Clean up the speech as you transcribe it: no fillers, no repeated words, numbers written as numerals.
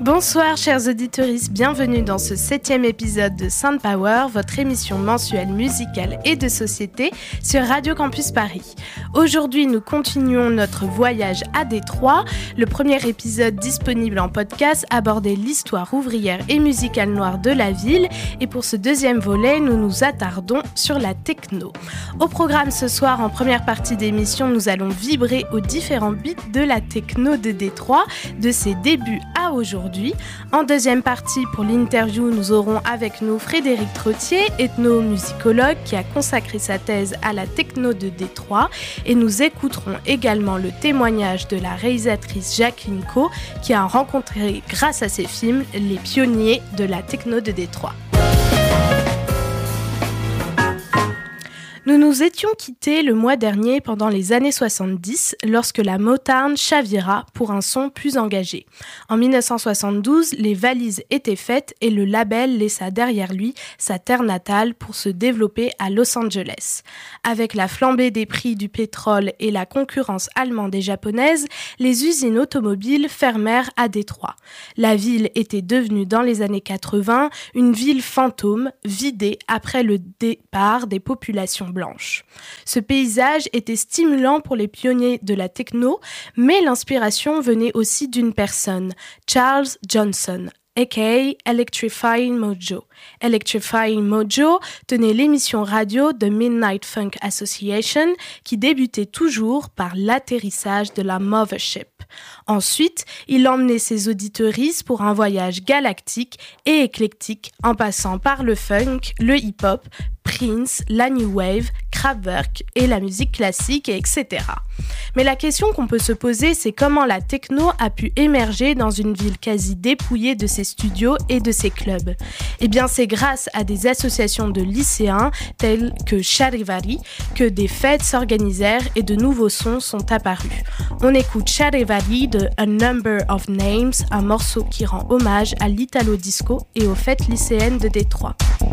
Bonsoir chers auditeurs, bienvenue dans ce 7e épisode de Sound Power, votre émission mensuelle musicale et de société sur Radio Campus Paris. Aujourd'hui, nous continuons notre voyage à Détroit. Le premier épisode disponible en podcast abordait l'histoire ouvrière et musicale noire de la ville. Et pour ce deuxième volet, nous nous attardons sur la techno. Au programme ce soir, en première partie d'émission, nous allons vibrer aux différents beats de la techno de Détroit, de ses débuts à aujourd'hui. En deuxième partie, pour l'interview, nous aurons avec nous Frédéric Trottier, ethnomusicologue qui a consacré sa thèse à la techno de Détroit, et nous écouterons également le témoignage de la réalisatrice Jacqueline Coe qui a rencontré grâce à ses films les pionniers de la techno de Détroit. Nous nous étions quittés le mois dernier pendant les années 70 lorsque la Motown chavira pour un son plus engagé. En 1972, les valises étaient faites et le label laissa derrière lui sa terre natale pour se développer à Los Angeles. Avec la flambée des prix du pétrole et la concurrence allemande et japonaise, les usines automobiles fermèrent à Détroit. La ville était devenue dans les années 80 une ville fantôme, vidée après le départ des populations blanches. Ce paysage était stimulant pour les pionniers de la techno, mais l'inspiration venait aussi d'une personne, Charles Johnson, a.k.a. Electrifying Mojo. Electrifying Mojo tenait l'émission radio de Midnight Funk Association qui débutait toujours par l'atterrissage de la Mothership. Ensuite, il emmenait ses auditeuristes pour un voyage galactique et éclectique en passant par le funk, le hip-hop, Prince, la New Wave, Kraftwerk et la musique classique, etc. Mais la question qu'on peut se poser, c'est comment la techno a pu émerger dans une ville quasi dépouillée de ses studios et de ses clubs. Eh bien, c'est grâce à des associations de lycéens telles que Charivari que des fêtes s'organisèrent et de nouveaux sons sont apparus. On écoute Charivari de A Number of Names, un morceau qui rend hommage à l'Italo Disco et aux fêtes lycéennes de Détroit.